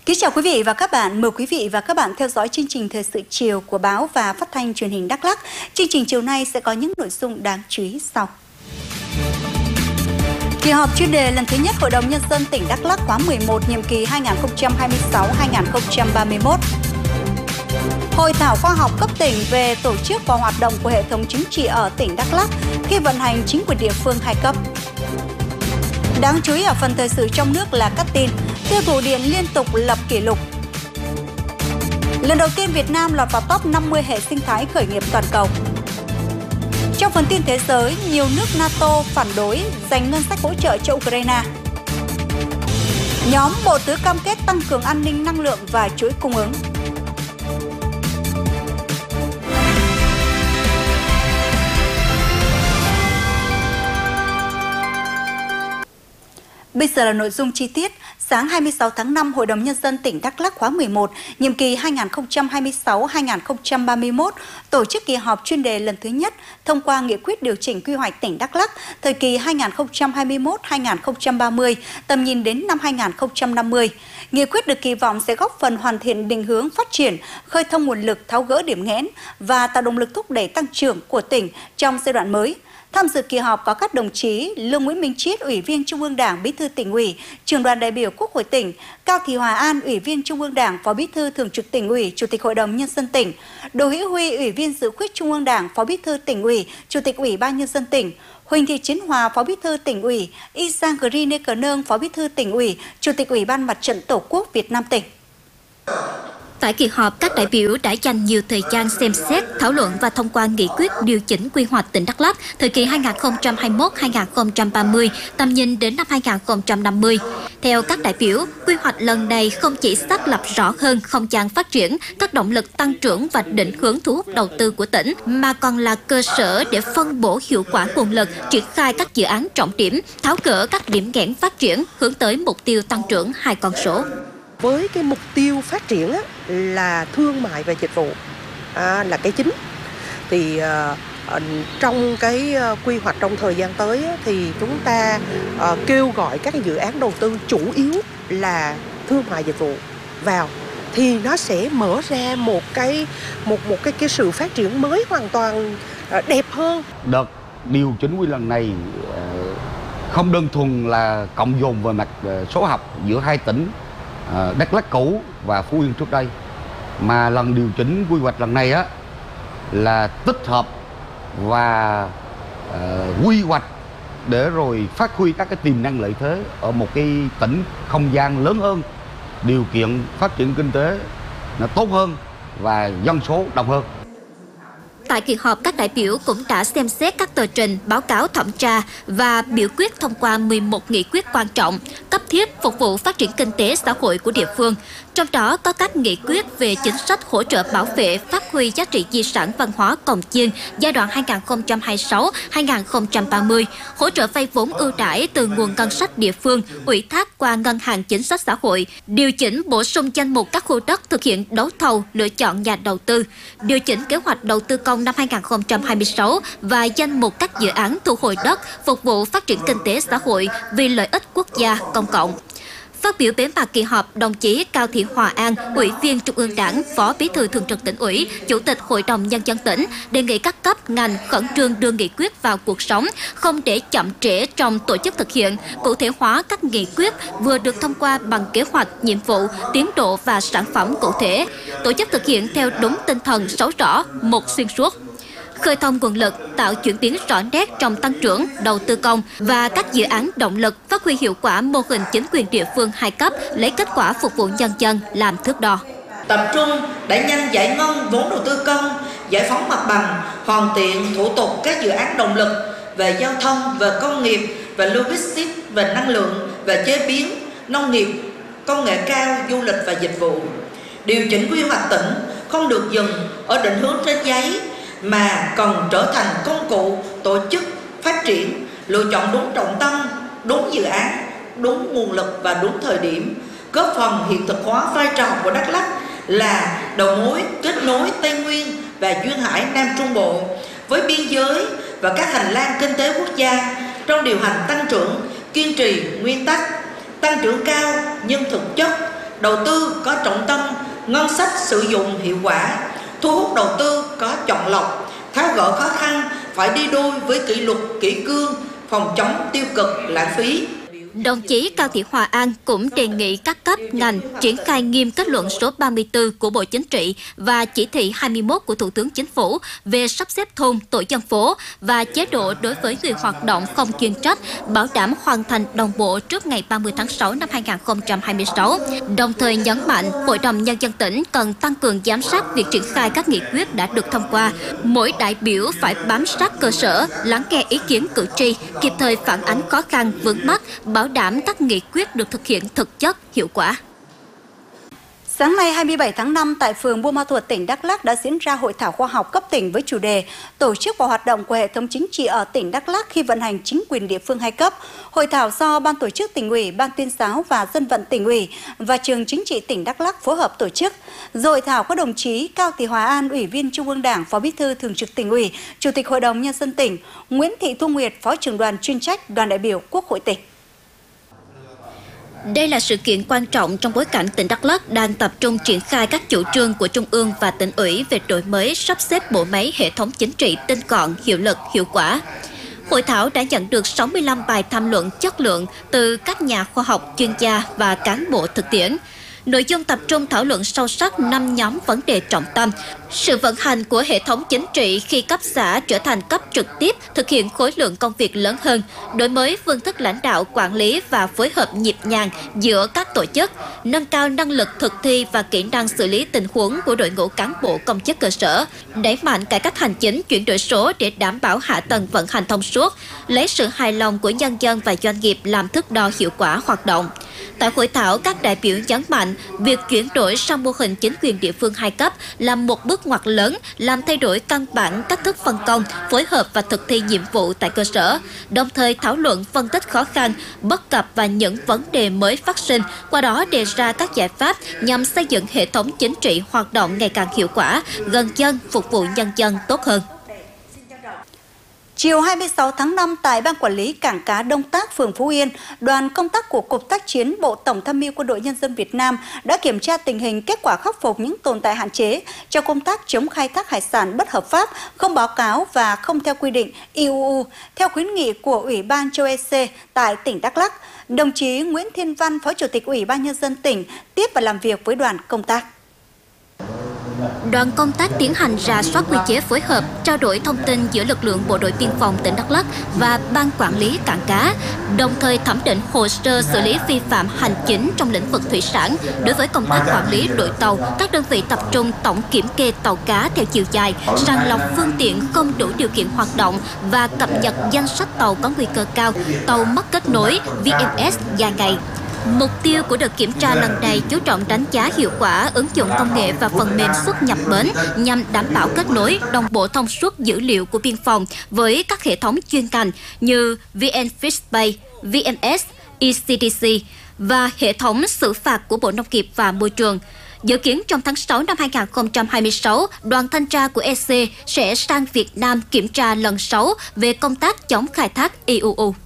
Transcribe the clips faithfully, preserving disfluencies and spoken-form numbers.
Kính chào quý vị và các bạn. Mời quý vị và các bạn theo dõi chương trình Thời sự chiều của báo và phát thanh truyền hình Đắk Lắk. Chương trình chiều nay sẽ có những nội dung đáng chú ý sau. Kỳ họp chuyên đề lần thứ nhất Hội đồng Nhân dân tỉnh Đắk Lắk khóa mười một, nhiệm kỳ hai nghìn không trăm hai mươi sáu đến hai nghìn không trăm ba mươi mốt. Hội thảo khoa học cấp tỉnh về tổ chức và hoạt động của hệ thống chính trị ở tỉnh Đắk Lắk khi vận hành chính quyền địa phương hai cấp. Đáng chú ý ở phần thời sự trong nước là các tin tiêu thụ điện liên tục lập kỷ lục. Lần đầu tiên Việt Nam lọt vào top năm mươi hệ sinh thái khởi nghiệp toàn cầu. Trong phần tin thế giới, nhiều nước NATO phản đối dành ngân sách hỗ trợ cho Ukraine. Nhóm Bộ Tứ cam kết tăng cường an ninh năng lượng và chuỗi cung ứng. Bây giờ là nội dung chi tiết. Sáng hai mươi sáu tháng năm, Hội đồng Nhân dân tỉnh Đắk Lắk khóa mười một, nhiệm kỳ hai nghìn không trăm hai mươi sáu đến hai nghìn không trăm ba mươi mốt, tổ chức kỳ họp chuyên đề lần thứ nhất, thông qua nghị quyết điều chỉnh quy hoạch tỉnh Đắk Lắk thời kỳ hai nghìn không trăm hai mươi mốt đến hai nghìn không trăm ba mươi, tầm nhìn đến năm hai nghìn không trăm năm mươi. Nghị quyết được kỳ vọng sẽ góp phần hoàn thiện định hướng phát triển, khơi thông nguồn lực, tháo gỡ điểm nghẽn và tạo động lực thúc đẩy tăng trưởng của tỉnh trong giai đoạn mới. Tham dự kỳ họp có các đồng chí Lương Nguyễn Minh Chiết, Ủy viên Trung ương Đảng, Bí thư Tỉnh ủy, Trưởng đoàn đại biểu Quốc hội tỉnh; Cao Thị Hòa An, Ủy viên Trung ương Đảng, Phó Bí thư Thường trực Tỉnh ủy, Chủ tịch Hội đồng Nhân dân tỉnh; Đỗ Hữu Huy, Ủy viên Dự khuyết Trung ương Đảng, Phó Bí thư Tỉnh ủy, Chủ tịch Ủy ban Nhân dân tỉnh; Huỳnh Thị Chiến Hòa, Phó Bí thư Tỉnh ủy; Isang Grine Cờ Nương, Phó Bí thư Tỉnh ủy, Chủ tịch Ủy ban Mặt trận Tổ quốc Việt Nam tỉnh. Tại kỳ họp, các đại biểu đã dành nhiều thời gian xem xét, thảo luận và thông qua nghị quyết điều chỉnh quy hoạch tỉnh Đắk Lắk thời kỳ hai nghìn không trăm hai mươi mốt đến hai nghìn không trăm ba mươi, tầm nhìn đến năm hai nghìn không trăm năm mươi. Theo các đại biểu, quy hoạch lần này không chỉ xác lập rõ hơn không gian phát triển, các động lực tăng trưởng và định hướng thu hút đầu tư của tỉnh, mà còn là cơ sở để phân bổ hiệu quả nguồn lực, triển khai các dự án trọng điểm, tháo gỡ các điểm nghẽn phát triển, hướng tới mục tiêu tăng trưởng hai con số. Với cái mục tiêu phát triển á, là thương mại và dịch vụ à, là cái chính, thì à, trong cái quy hoạch trong thời gian tới á, thì chúng ta à, kêu gọi các cái dự án đầu tư chủ yếu là thương mại dịch vụ vào, thì nó sẽ mở ra một cái một một cái cái sự phát triển mới hoàn toàn à, đẹp hơn. Đợt điều chỉnh quy lần này không đơn thuần là cộng dồn về mặt số học giữa hai tỉnh Đắk Lắk cũ và Phú Yên trước đây, mà lần điều chỉnh quy hoạch lần này á là tích hợp và uh, quy hoạch để rồi phát huy các cái tiềm năng lợi thế ở một cái tỉnh không gian lớn hơn, điều kiện phát triển kinh tế nó tốt hơn và dân số đông hơn. Tại kỳ họp, các đại biểu cũng đã xem xét các tờ trình, báo cáo thẩm tra và biểu quyết thông qua mười một nghị quyết quan trọng, cấp thiết phục vụ phát triển kinh tế xã hội của địa phương. Trong đó có các nghị quyết về chính sách hỗ trợ bảo vệ, phát huy giá trị di sản văn hóa Cồng Chiêng giai đoạn hai nghìn không trăm hai mươi sáu đến hai nghìn không trăm ba mươi, hỗ trợ vay vốn ưu đãi từ nguồn ngân sách địa phương, ủy thác qua ngân hàng chính sách xã hội, điều chỉnh bổ sung danh mục các khu đất thực hiện đấu thầu, lựa chọn nhà đầu tư, điều chỉnh kế hoạch đầu tư công năm hai nghìn không trăm hai mươi sáu và danh mục các dự án thu hồi đất phục vụ phát triển kinh tế xã hội vì lợi ích quốc gia công cộng. Phát biểu bế mạc kỳ họp, đồng chí Cao Thị Hòa An, Ủy viên Trung ương Đảng, Phó Bí thư Thường trực Tỉnh ủy, Chủ tịch Hội đồng Nhân dân tỉnh đề nghị các cấp ngành khẩn trương đưa nghị quyết vào cuộc sống, không để chậm trễ trong tổ chức thực hiện, cụ thể hóa các nghị quyết vừa được thông qua bằng kế hoạch, nhiệm vụ, tiến độ và sản phẩm cụ thể, tổ chức thực hiện theo đúng tinh thần sáu rõ, một xuyên suốt. Khơi thông nguồn lực, tạo chuyển biến rõ nét trong tăng trưởng, đầu tư công và các dự án động lực, phát huy hiệu quả mô hình chính quyền địa phương hai cấp, lấy kết quả phục vụ nhân dân làm thước đo. Tập trung đẩy nhanh giải ngân vốn đầu tư công, giải phóng mặt bằng, hoàn thiện thủ tục các dự án động lực về giao thông, về công nghiệp, về logistics, về năng lượng, về chế biến, nông nghiệp, công nghệ cao, du lịch và dịch vụ. Điều chỉnh quy hoạch tỉnh không được dừng ở định hướng trên giấy, mà cần trở thành công cụ tổ chức phát triển, lựa chọn đúng trọng tâm, đúng dự án, đúng nguồn lực và đúng thời điểm, góp phần hiện thực hóa vai trò của Đắk Lắk là đầu mối kết nối Tây Nguyên và Duyên Hải Nam Trung Bộ với biên giới và các hành lang kinh tế quốc gia trong điều hành tăng trưởng, kiên trì nguyên tắc tăng trưởng cao nhưng thực chất, đầu tư có trọng tâm, ngân sách sử dụng hiệu quả, thu hút đầu tư có chọn lọc, tháo gỡ khó khăn phải đi đôi với kỷ luật kỷ cương, phòng chống tiêu cực lãng phí. Đồng chí Cao Thị Hòa An cũng đề nghị các cấp, ngành triển khai nghiêm kết luận số ba mươi tư của Bộ Chính trị và chỉ thị hai mươi mốt của Thủ tướng Chính phủ về sắp xếp thôn, tổ dân phố và chế độ đối với người hoạt động không chuyên trách, bảo đảm hoàn thành đồng bộ trước ngày ba mươi tháng sáu năm hai nghìn không trăm hai mươi sáu. Đồng thời nhấn mạnh, Hội đồng Nhân dân tỉnh cần tăng cường giám sát việc triển khai các nghị quyết đã được thông qua. Mỗi đại biểu phải bám sát cơ sở, lắng nghe ý kiến cử tri, kịp thời phản ánh khó khăn, vướng mắc, bảo đảm các nghị quyết được thực hiện thực chất, hiệu quả. Sáng nay hai mươi bảy tháng năm tại phường Buôn Ma Thuột, tỉnh Đắk Lắk đã diễn ra hội thảo khoa học cấp tỉnh với chủ đề tổ chức và hoạt động của hệ thống chính trị ở tỉnh Đắk Lắk khi vận hành chính quyền địa phương hai cấp. Hội thảo do Ban tổ chức tỉnh ủy, Ban tuyên giáo và dân vận tỉnh ủy và Trường Chính trị tỉnh Đắk Lắk phối hợp tổ chức. Dự hội thảo có đồng chí Cao Thị Hòa An, Ủy viên Trung ương Đảng, Phó Bí thư Thường trực Tỉnh ủy, Chủ tịch Hội đồng Nhân dân tỉnh, Nguyễn Thị Thu Nguyệt, Phó trưởng đoàn chuyên trách Đoàn đại biểu Quốc hội tỉnh. Đây là sự kiện quan trọng trong bối cảnh tỉnh Đắk Lắk đang tập trung triển khai các chủ trương của Trung ương và tỉnh ủy về đổi mới, sắp xếp bộ máy hệ thống chính trị tinh gọn, hiệu lực, hiệu quả. Hội thảo đã nhận được sáu mươi lăm bài tham luận chất lượng từ các nhà khoa học, chuyên gia và cán bộ thực tiễn. Nội dung tập trung thảo luận sâu sắc năm nhóm vấn đề trọng tâm. Sự vận hành của hệ thống chính trị khi cấp xã trở thành cấp trực tiếp, thực hiện khối lượng công việc lớn hơn, đổi mới phương thức lãnh đạo, quản lý và phối hợp nhịp nhàng giữa các tổ chức, nâng cao năng lực thực thi và kỹ năng xử lý tình huống của đội ngũ cán bộ công chức cơ sở, đẩy mạnh cải cách hành chính, chuyển đổi số để đảm bảo hạ tầng vận hành thông suốt, lấy sự hài lòng của nhân dân và doanh nghiệp làm thước đo hiệu quả hoạt động. Tại hội thảo, các đại biểu nhấn mạnh việc chuyển đổi sang mô hình chính quyền địa phương hai cấp là một bước ngoặt lớn, làm thay đổi căn bản cách thức phân công, phối hợp và thực thi nhiệm vụ tại cơ sở, đồng thời thảo luận phân tích khó khăn, bất cập và những vấn đề mới phát sinh, qua đó đề ra các giải pháp nhằm xây dựng hệ thống chính trị hoạt động ngày càng hiệu quả, gần dân, phục vụ nhân dân tốt hơn. Chiều hai mươi sáu tháng năm tại Ban Quản lý Cảng cá Đông Tác, phường Phú Yên, đoàn công tác của Cục Tác chiến Bộ Tổng tham mưu Quân đội Nhân dân Việt Nam đã kiểm tra tình hình, kết quả khắc phục những tồn tại hạn chế trong công tác chống khai thác hải sản bất hợp pháp, không báo cáo và không theo quy định i u u, theo khuyến nghị của Ủy ban châu e xê tại tỉnh Đắk Lắk. Đồng chí Nguyễn Thiên Văn, Phó Chủ tịch Ủy ban Nhân dân tỉnh, tiếp và làm việc với đoàn công tác. Đoàn công tác tiến hành rà soát quy chế phối hợp, trao đổi thông tin giữa lực lượng bộ đội biên phòng tỉnh Đắk Lắk và Ban Quản lý Cảng cá, đồng thời thẩm định hồ sơ xử lý vi phạm hành chính trong lĩnh vực thủy sản. Đối với công tác quản lý đội tàu, các đơn vị tập trung tổng kiểm kê tàu cá theo chiều dài, sàng lọc phương tiện không đủ điều kiện hoạt động và cập nhật danh sách tàu có nguy cơ cao, tàu mất kết nối, vê em ét dài ngày. Mục tiêu của đợt kiểm tra lần này chú trọng đánh giá hiệu quả ứng dụng công nghệ và phần mềm xuất nhập bến nhằm đảm bảo kết nối đồng bộ thông suốt dữ liệu của biên phòng với các hệ thống chuyên ngành như vê en Fishpay, vê em ét, e xê tê xê và hệ thống xử phạt của Bộ Nông nghiệp và Môi trường. Dự kiến trong tháng sáu năm hai nghìn không trăm hai mươi sáu, đoàn thanh tra của e xê sẽ sang Việt Nam kiểm tra lần sáu về công tác chống khai thác i u u.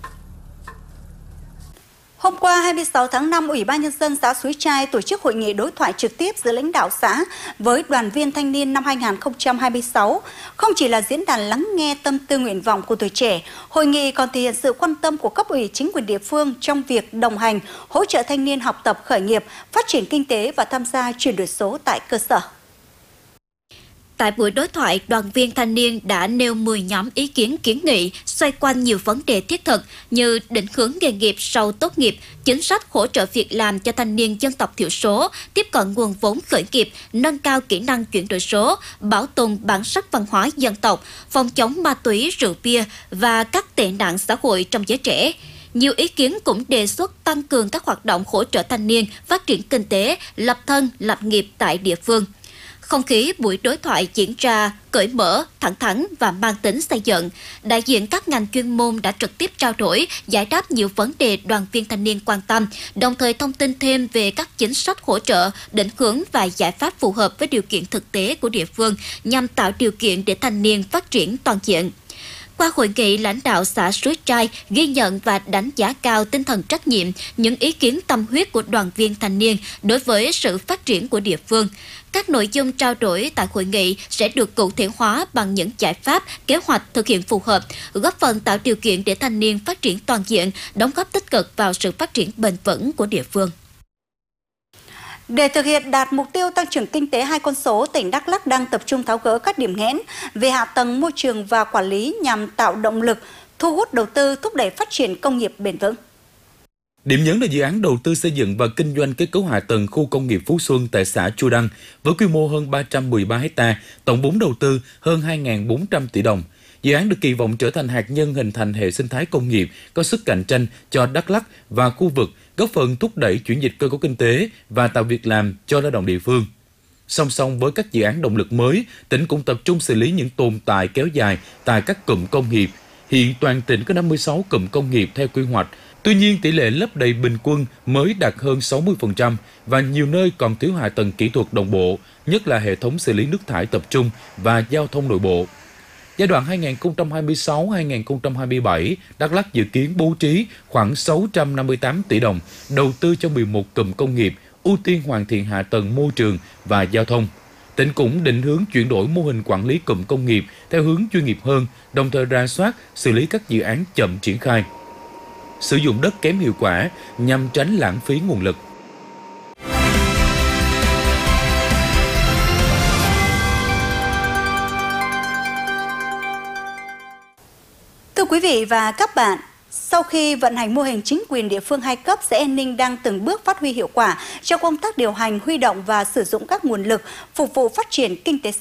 Hôm qua hai mươi sáu tháng năm, Ủy ban Nhân dân xã Suối Trai tổ chức hội nghị đối thoại trực tiếp giữa lãnh đạo xã với đoàn viên thanh niên năm hai nghìn không trăm hai mươi sáu. Không chỉ là diễn đàn lắng nghe tâm tư nguyện vọng của tuổi trẻ, hội nghị còn thể hiện sự quan tâm của cấp ủy chính quyền địa phương trong việc đồng hành, hỗ trợ thanh niên học tập khởi nghiệp, phát triển kinh tế và tham gia chuyển đổi số tại cơ sở. Tại buổi đối thoại, đoàn viên thanh niên đã nêu mười nhóm ý kiến kiến nghị xoay quanh nhiều vấn đề thiết thực như định hướng nghề nghiệp sau tốt nghiệp, chính sách hỗ trợ việc làm cho thanh niên dân tộc thiểu số, tiếp cận nguồn vốn khởi nghiệp, nâng cao kỹ năng chuyển đổi số, bảo tồn bản sắc văn hóa dân tộc, phòng chống ma túy, rượu bia và các tệ nạn xã hội trong giới trẻ. Nhiều ý kiến cũng đề xuất tăng cường các hoạt động hỗ trợ thanh niên phát triển kinh tế, lập thân, lập nghiệp tại địa phương. Không khí buổi đối thoại diễn ra cởi mở, thẳng thắn và mang tính xây dựng. Đại diện các ngành chuyên môn đã trực tiếp trao đổi, giải đáp nhiều vấn đề đoàn viên thanh niên quan tâm, đồng thời thông tin thêm về các chính sách hỗ trợ, định hướng và giải pháp phù hợp với điều kiện thực tế của địa phương nhằm tạo điều kiện để thanh niên phát triển toàn diện. Qua hội nghị, lãnh đạo xã Suối Trai ghi nhận và đánh giá cao tinh thần trách nhiệm, những ý kiến tâm huyết của đoàn viên thanh niên đối với sự phát triển của địa phương. Các nội dung trao đổi tại hội nghị sẽ được cụ thể hóa bằng những giải pháp, kế hoạch thực hiện phù hợp, góp phần tạo điều kiện để thanh niên phát triển toàn diện, đóng góp tích cực vào sự phát triển bền vững của địa phương. Để thực hiện đạt mục tiêu tăng trưởng kinh tế hai con số, tỉnh Đắk Lắk đang tập trung tháo gỡ các điểm nghẽn về hạ tầng, môi trường và quản lý nhằm tạo động lực, thu hút đầu tư, thúc đẩy phát triển công nghiệp bền vững. Điểm nhấn là dự án đầu tư xây dựng và kinh doanh kết cấu hạ tầng khu công nghiệp Phú Xuân tại xã Chu Đăng với quy mô hơn ba trăm mười ba ha, tổng vốn đầu tư hơn hai nghìn bốn trăm tỷ đồng. Dự án được kỳ vọng trở thành hạt nhân hình thành hệ sinh thái công nghiệp có sức cạnh tranh cho Đắk Lắk và khu vực, góp phần thúc đẩy chuyển dịch cơ cấu kinh tế và tạo việc làm cho lao động địa phương. Song song với các dự án động lực mới, tỉnh cũng tập trung xử lý những tồn tại kéo dài tại các cụm công nghiệp. Hiện toàn tỉnh có năm mươi sáu cụm công nghiệp theo quy hoạch. Tuy nhiên, tỷ lệ lấp đầy bình quân mới đạt hơn sáu mươi phần trăm và nhiều nơi còn thiếu hạ tầng kỹ thuật đồng bộ, nhất là hệ thống xử lý nước thải tập trung và giao thông nội bộ. Giai đoạn hai nghìn không trăm hai mươi sáu đến hai nghìn không trăm hai mươi bảy, Đắk Lắk dự kiến bố trí khoảng sáu trăm năm mươi tám tỷ đồng đầu tư cho mười một cụm công nghiệp, ưu tiên hoàn thiện hạ tầng môi trường và giao thông. Tỉnh cũng định hướng chuyển đổi mô hình quản lý cụm công nghiệp theo hướng chuyên nghiệp hơn, đồng thời rà soát, xử lý các dự án chậm triển khai, sử dụng đất kém hiệu quả nhằm tránh lãng phí nguồn lực. Thưa quý vị và các bạn, sau khi vận hành mô hình chính quyền địa phương hai cấp, xã An Ninh đang từng bước phát huy hiệu quả trong công tác điều hành, huy động và sử dụng các nguồn lực phục vụ phát triển kinh tế